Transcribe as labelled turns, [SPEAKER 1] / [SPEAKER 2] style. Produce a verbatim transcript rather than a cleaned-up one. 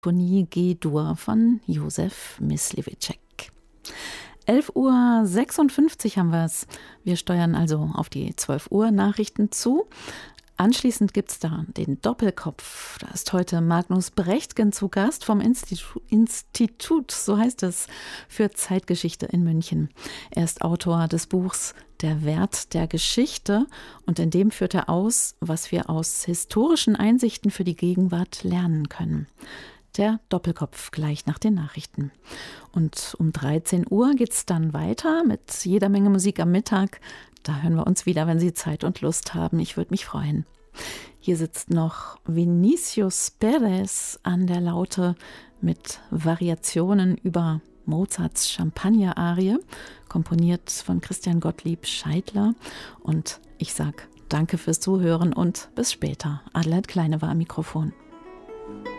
[SPEAKER 1] Symphonie G-Dur von Josef Mysliveček. elf Uhr sechsundfünfzig haben wir es. Wir steuern also auf die zwölf Uhr Nachrichten zu. Anschließend gibt es da den Doppelkopf. Da ist heute Magnus Brechtgen zu Gast vom Institut, Institut, so heißt es, für Zeitgeschichte in München. Er ist Autor des Buchs Der Wert der Geschichte und in dem führt er aus, was wir aus historischen Einsichten für die Gegenwart lernen können. Der Doppelkopf gleich nach den Nachrichten. Und um dreizehn Uhr geht es dann weiter mit jeder Menge Musik am Mittag. Da hören wir uns wieder, wenn Sie Zeit und Lust haben. Ich würde mich freuen. Hier sitzt noch Vinicius Perez an der Laute mit Variationen über Mozarts Champagner-Arie, komponiert von Christian Gottlieb Scheidler. Und ich sage danke fürs Zuhören und bis später. Adelheid Kleine war am Mikrofon.